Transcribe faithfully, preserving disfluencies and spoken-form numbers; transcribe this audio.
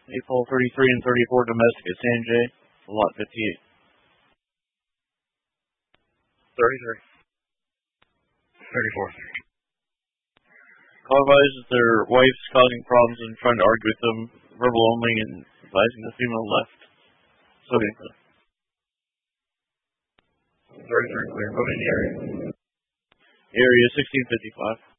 April thirty-three and thirty-four domestic at San Jay, lot fifty-eight. thirty-three. thirty-four. Call advised that their wife's causing problems and trying to argue with them, verbal only, and advising the female left. So okay. thirty-three clear. Moving to the area. Area sixteen fifty-five.